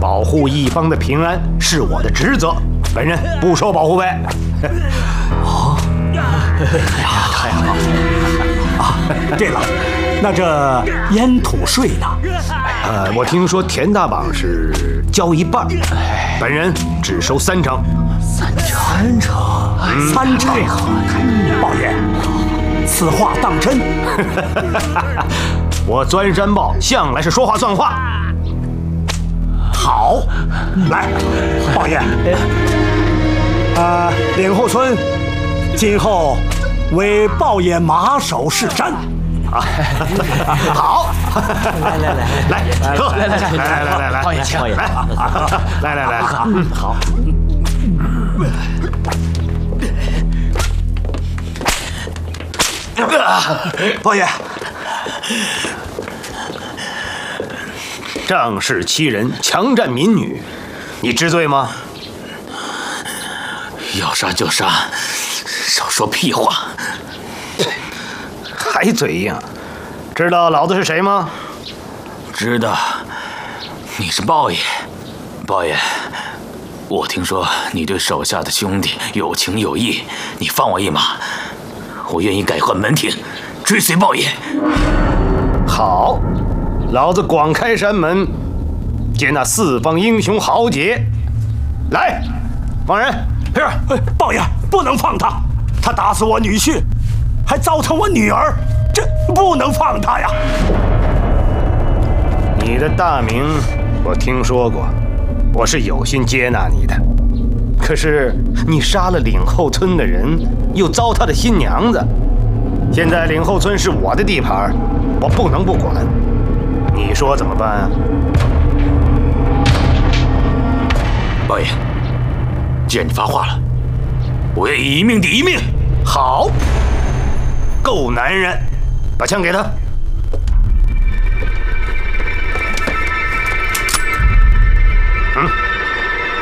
保护一方的平安是我的职责，本人不收保护费。 哦，哎呀，太好啊！对了，那这烟土税呢？ 我听说田大榜是交一半，本人只收3成。 3成，3成，报爷，此话当真？ 我钻山豹向来是说话算话。 好，来，报爷，岭后村今后为报爷马首是瞻。 好，来，喝， 来，报爷请， 来， 好。报爷， 仗势欺人，强占民女，你知罪吗？ 要杀就杀，少说屁话。 还嘴硬，知道老子是谁吗？ 知道，你是豹爷。豹爷，我听说你对手下的兄弟有情有义，你放我一马，我愿意改换门庭，追随豹爷。 好，老子广开山门，接纳四方英雄豪杰。来，放人！ 是，报爷不能放他，他打死我女婿，还糟蹋我女儿，这不能放他呀！ 你的大名我听说过，我是有心接纳你的。可是你杀了岭后村的人，又糟蹋了新娘子，现在岭后村是我的地盘，我不能不管。你说怎么办啊？ 豹爷，既然你发话了，我愿意一命抵一命。 好，够男人，把枪给他。